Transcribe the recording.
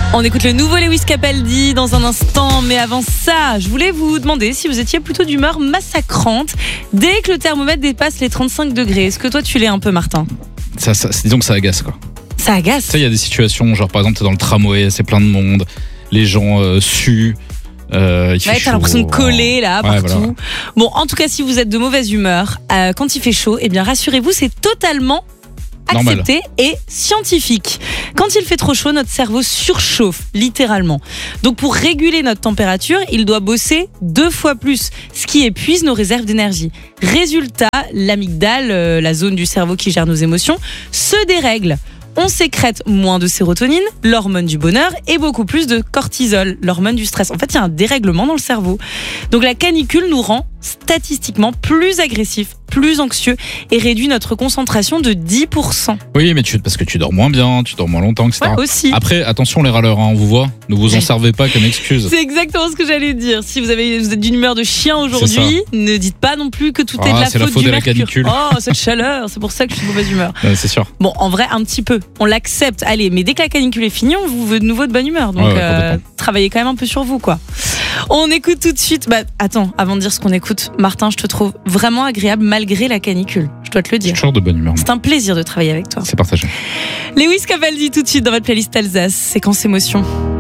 On écoute le nouveau Lewis Capaldi dans un instant, mais avant ça, je voulais vous demander si vous étiez plutôt d'humeur massacrante dès que le thermomètre dépasse les 35 degrés. Est-ce que toi tu l'es un peu, Martin ? Disons que ça agace, quoi. Ça agace ? Tu sais, il y a des situations, genre par exemple t'es dans le tramway, c'est plein de monde, les gens suent. Il fait chaud. T'as l'impression de coller là, partout. Voilà. Bon, en tout cas, si vous êtes de mauvaise humeur quand il fait chaud, eh bien rassurez-vous, c'est totalement accepté et scientifique. Quand il fait trop chaud, notre cerveau surchauffe, littéralement. Donc pour réguler notre température, il doit bosser 2 fois plus, ce qui épuise nos réserves d'énergie. Résultat, l'amygdale, la zone du cerveau qui gère nos émotions, se dérègle. On sécrète moins de sérotonine, l'hormone du bonheur, et beaucoup plus de cortisol, l'hormone du stress. En fait, il y a un dérèglement dans le cerveau. Donc la canicule nous rend statistiquement plus agressifs, plus anxieux et réduit notre concentration de 10%. Oui, mais parce que tu dors moins bien, tu dors moins longtemps, etc. Ouais, aussi. Après, attention les râleurs, on vous voit, ne vous en servez pas comme excuse. C'est exactement ce que j'allais dire. Si vous êtes d'une humeur de chien aujourd'hui, ne dites pas non plus que tout est de la faute du de la mercure. canicule. Oh, cette chaleur, c'est pour ça que je suis de mauvaise humeur. C'est sûr. Bon, en vrai, un petit peu. On l'accepte. Allez, mais dès que la canicule est finie, on vous veut de nouveau de bonne humeur. Donc, travaillez quand même un peu sur vous, quoi. On écoute tout de suite. Attends, avant de dire ce qu'on écoute, Martin, je te trouve vraiment agréable malgré la canicule. Je dois te le dire. Je suis toujours de bonne humeur. C'est un plaisir de travailler avec toi. C'est partagé. Lewis Capaldi tout de suite dans votre playlist Alsace. Séquence émotion.